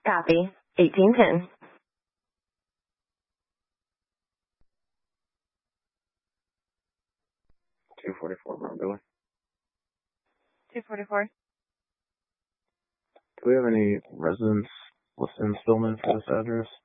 Copy. 1810. Billy. 244. Do we have any residents within Stillman for this address?